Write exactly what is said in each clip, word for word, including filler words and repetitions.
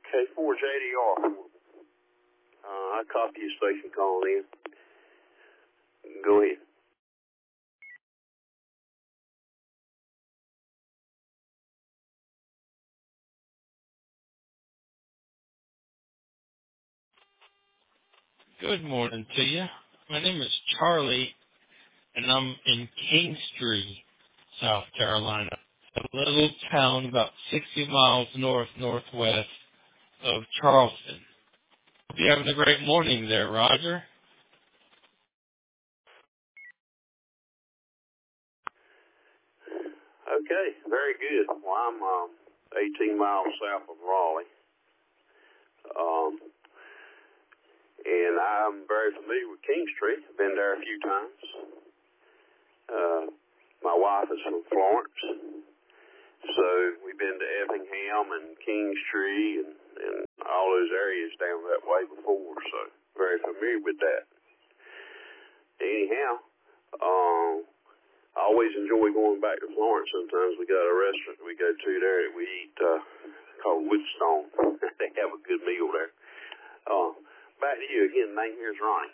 K four J D R. Uh, I copy your station calling in. Go ahead. Good morning to you. My name is Charlie, and I'm in Kingstree, South Carolina, a little town about sixty miles north northwest of Charleston. Hope you're having a great morning there, Roger. Okay, very good. Well, I'm um, eighteen miles south of Raleigh, um, and I'm very familiar with Kingstree. I've been there a few times. Uh, my wife is from Florence, so we've been to Effingham and Kingstree and, and all those areas down that way before, so very familiar with that. Anyhow, um, I always enjoy going back to Florence. Sometimes we got a restaurant we go to there that we eat uh, called Woodstone. They have a good meal there. Uh, back to you again. Name here is Ronnie.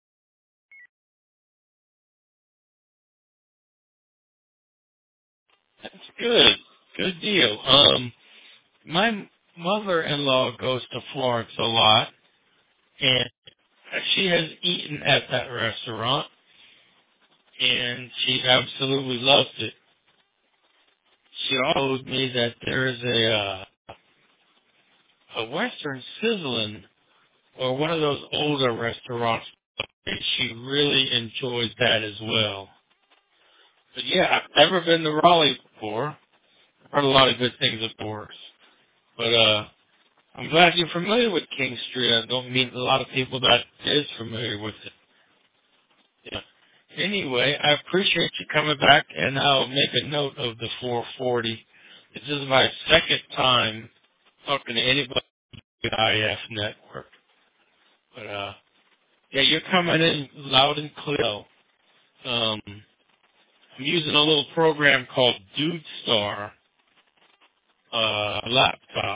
That's good. Good deal. Um, my mother-in-law goes to Florence a lot, and she has eaten at that restaurant, and she absolutely loves it. She told me that there is a uh, a Western Sizzlin' or one of those older restaurants, and she really enjoys that as well. But yeah, I've never been to Raleigh before. I've heard a lot of good things, of course. But uh, I'm glad you're familiar with King Street. I don't meet a lot of people that is familiar with it. Yeah. Anyway, I appreciate you coming back, and I'll make a note of the four forty. This is my second time talking to anybody at I F Network. But uh, yeah, you're coming in loud and clear. Um, I'm using a little program called Dude Star uh, laptop.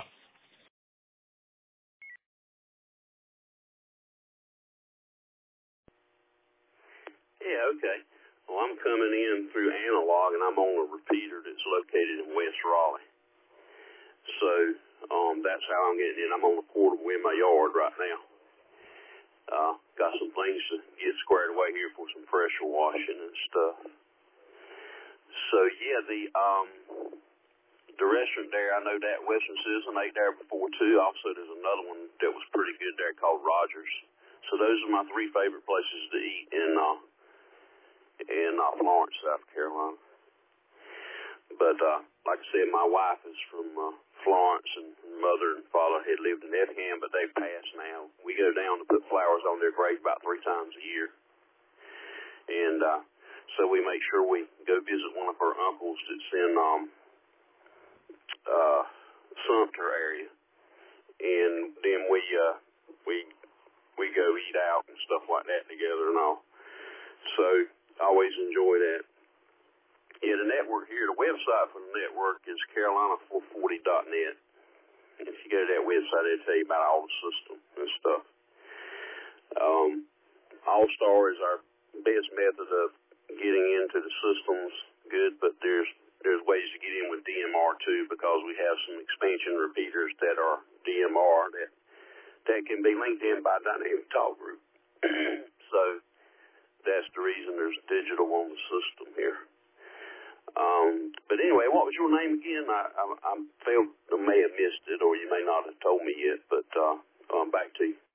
Yeah, okay. Well, I'm coming in through analog, and I'm on a repeater that's located in West Raleigh. So um, that's how I'm getting in. I'm on the portable in my yard right now. Uh, got some things to get squared away here for some pressure washing and stuff. So yeah, the um, the restaurant there, I know that Western Citizen ate there before too. Also, there's another one that was pretty good there called Rogers. So those are my three favorite places to eat in uh, in uh, Florence, South Carolina. But uh, like I said, my wife is from uh, Florence, and mother and father had lived in Effingham, but they've passed now. We go down to put flowers on their grave about three times a year, and uh, so we make sure we go visit one of her uncles that's in um, uh, Sumter area, and then we uh, we we go eat out and stuff like that together and all. So I always enjoy that. Yeah, the network here, the website for the network is Carolina four forty dot net. If you go to that website, it'll tell you about all the system and stuff. Um, All-Star is our best method of getting into the systems. Good, but there's there's ways to get in with D M R too, because we have some expansion repeaters that are D M R that that can be linked in by Dynamic Talk Group. So that's the reason there's digital on the system here. Um, but anyway, what was your name again? I, I, I failed, I may have missed it, or you may not have told me yet, but uh, um, back to you.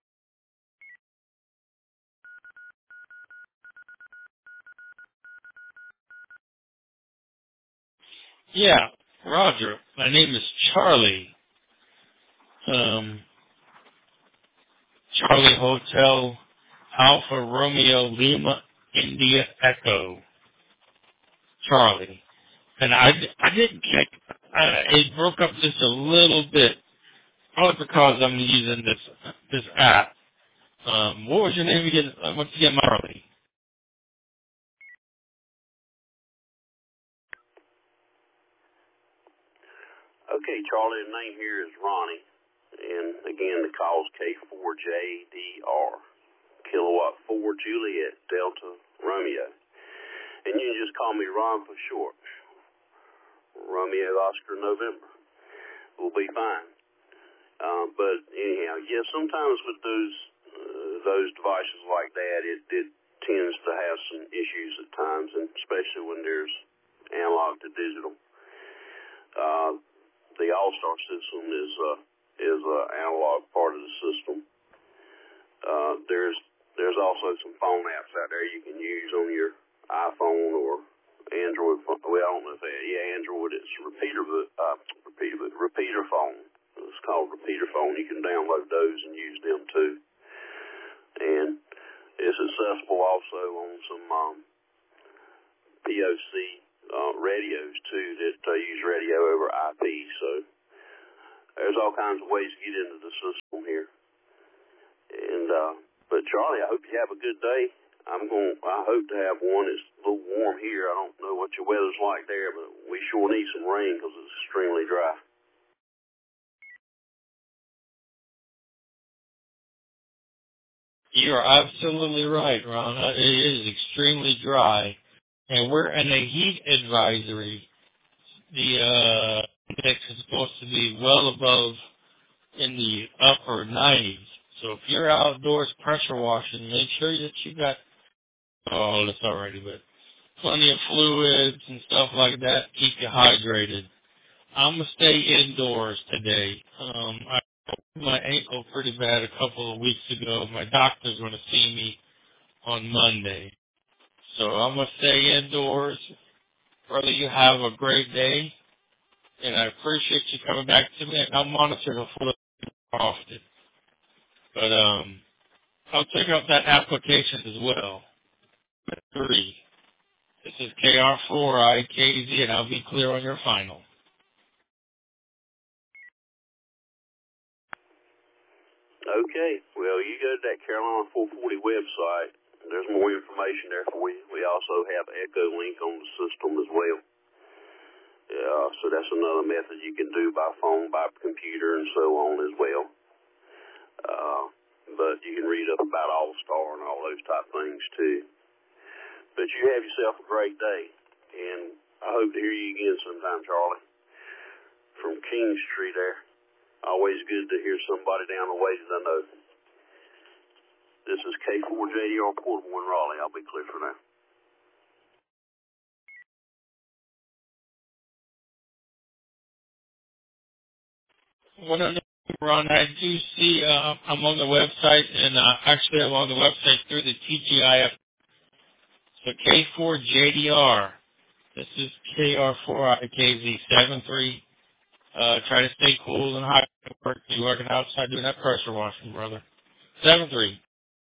Yeah, Roger. My name is Charlie. Um, Charlie Hotel Alpha Romeo Lima India Echo. Charlie. And I, I didn't check. Uh, it broke up just a little bit, probably because I'm using this this app. Um, what was your name again? Uh, Once again, Charlie. Okay, Charlie, the name here is Ronnie, And again, the call is K four J D R, Kilowatt four Juliet Delta Romeo. And you can just call me Ron for short. Romeo Oscar November. We'll be fine. Um, but anyhow, yeah, sometimes with those uh, those devices like that, it, it tends to have some issues at times, and especially when there's analog to digital. Uh, the All-Star system is uh, is an analog part of the system. Uh, there's there's also some phone apps out there you can use on your iPhone or Android phone. Well, I don't know if they, yeah, Android, it's repeater, uh, repeater, repeater phone. It's called repeater phone. You can download those and use them too. And it's accessible also on some um, P O C uh, radios too that uh, use radio over I P. So there's all kinds of ways to get into the system here. And uh, but Charlie, I hope you have a good day. I'm going. I hope to have one. It's a little warm here. I don't know what your weather's like there, but we sure need some rain because it's extremely dry. You're absolutely right, Ron. Uh, It is extremely dry, and we're in a heat advisory. The uh, index is supposed to be well above in the upper nineties. So if you're outdoors pressure washing, make sure that you got all this already, but plenty of fluids and stuff like that. Keep you hydrated. I'm gonna stay indoors today. Um, I broke my ankle pretty bad a couple of weeks ago. My doctor's gonna see me on Monday. So I'm going to stay indoors. Brother, you have a great day, and I appreciate you coming back to me. I'll monitor the flow often. But um, I'll check out that application as well. Three. This is K R four I K Z, and I'll be clear on your final. Okay. Well, you go to that Carolina four forty website. There's more information there for you. We also have Echo Link on the system as well. Yeah, so that's another method you can do by phone, by computer, and so on as well. Uh, but you can read up about All-Star and all those type things too. But you have yourself a great day, and I hope to hear you again sometime, Charlie. From Kingstree there. Always good to hear somebody down the way that I know. This is K four J D R Portable in Raleigh. I'll be clear for now. What I know, Ron, I do see uh, I'm on the website, and uh, actually I'm on the website through the T G I F. So K four J D R. This is K R four I K Z seven three. Uh, try to stay cool and hot. Work, you working outside doing that pressure washing, brother. seven three.